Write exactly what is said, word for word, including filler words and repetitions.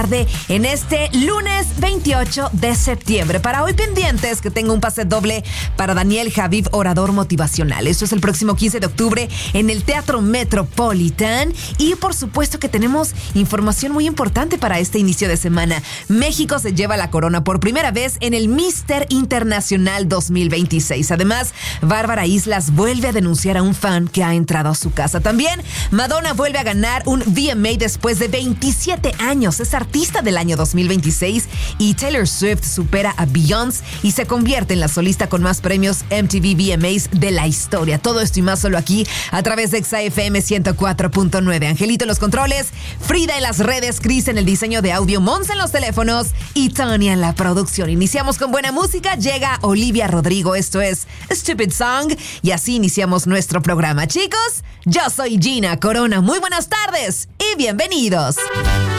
en este lunes veintiocho de septiembre. Para hoy pendientes que tengo un pase doble para Daniel Javif, orador motivacional. Esto es el próximo quince de octubre en el Teatro Metropolitan. Y por supuesto que tenemos información muy importante para este inicio de semana. México se lleva la corona por primera vez en el Mister Internacional dos mil veintiséis. Además, Bárbara Islas vuelve a denunciar a un fan que ha entrado a su casa. También, Madonna vuelve a ganar un V M A después de veintisiete años. Es artista del año dos mil veintiséis y Taylor Swift supera a Beyoncé y se convierte en la solista con más premios M T V V M As de la historia. Todo esto y más solo aquí a través de Exa F M ciento cuatro punto nueve. Angelito en los controles, Frida en las redes, Chris en el diseño de audio, Mons en los teléfonos y Tania en la producción. Iniciamos con buena música, llega Olivia Rodrigo, esto es Stupid Song y así iniciamos nuestro programa. Chicos, yo soy Gina Corona, muy buenas tardes y bienvenidos.